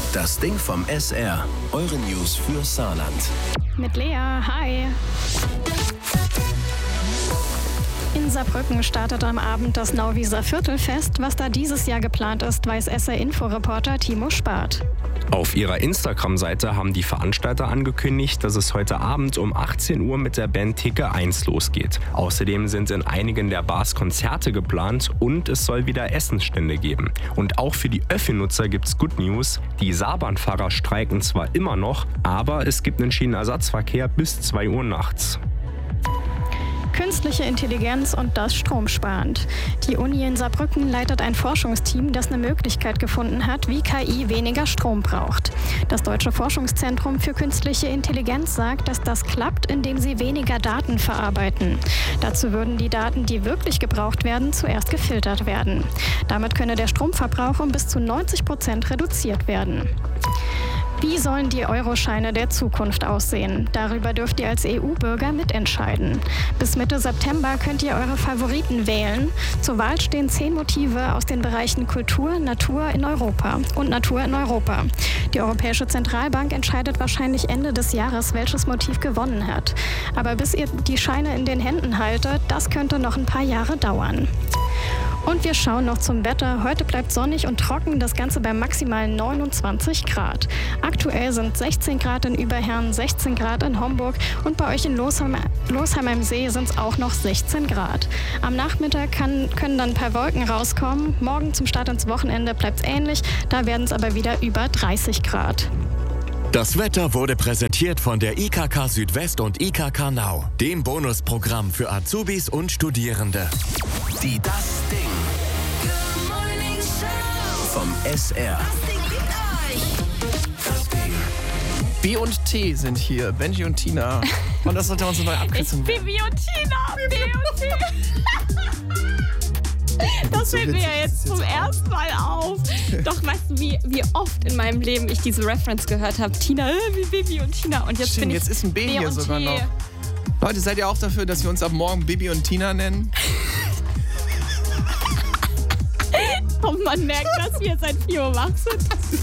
Das Ding vom SR. Eure News für Saarland. Mit Lea, hi. In Saarbrücken startet am Abend das Nauwieser Viertelfest. Was da dieses Jahr geplant ist, weiß SR-Info-Reporter Timo Spath. Auf ihrer Instagram-Seite haben die Veranstalter angekündigt, dass es heute Abend um 18 Uhr mit der Band Theke 1 losgeht. Außerdem sind in einigen der Bars Konzerte geplant und es soll wieder Essensstände geben. Und auch für die Öffi-Nutzer gibt's Good News. Die Saarbahnfahrer streiken zwar immer noch, aber es gibt einen Schienenersatzverkehr bis 2 Uhr nachts. Künstliche Intelligenz und das stromsparend. Die Uni in Saarbrücken leitet ein Forschungsteam, das eine Möglichkeit gefunden hat, wie KI weniger Strom braucht. Das Deutsche Forschungszentrum für künstliche Intelligenz sagt, dass das klappt, indem sie weniger Daten verarbeiten. Dazu würden die Daten, die wirklich gebraucht werden, zuerst gefiltert werden. Damit könne der Stromverbrauch um bis zu 90% reduziert werden. Wie sollen die Euroscheine der Zukunft aussehen? Darüber dürft ihr als EU-Bürger mitentscheiden. Bis Mitte September könnt ihr eure Favoriten wählen. Zur Wahl stehen 10 Motive aus den Bereichen Kultur, Natur in Europa und Natur in Europa. Die Europäische Zentralbank entscheidet wahrscheinlich Ende des Jahres, welches Motiv gewonnen hat. Aber bis ihr die Scheine in den Händen haltet, das könnte noch ein paar Jahre dauern. Und wir schauen noch zum Wetter. Heute bleibt sonnig und trocken, das Ganze bei maximal 29 Grad. Aktuell sind 16 Grad in Überherrn, 16 Grad in Homburg und bei euch in Losheim am See sind es auch noch 16 Grad. Am Nachmittag können dann ein paar Wolken rauskommen. Morgen zum Start ins Wochenende bleibt es ähnlich, da werden es aber wieder über 30 Grad. Das Wetter wurde präsentiert von der IKK Südwest und IKK Now, dem Bonusprogramm für Azubis und Studierende. Die Das Ding vom SR. Das Ding. B und T sind hier, Benji und Tina. Und das sollte unsere neue Abkürzung werden. Bibi und Tina, B und T. Das fällt mir ja jetzt zum ersten Mal auf. Doch weißt du, wie oft in meinem Leben ich diese Reference gehört habe? Tina, wie Bibi und Tina. Und jetzt Stimmt, bin ich jetzt ist ein B hier und sogar T. noch. Leute, seid ihr auch dafür, dass wir uns ab morgen Bibi und Tina nennen? Und man merkt, dass wir seit 4 Uhr wach sind.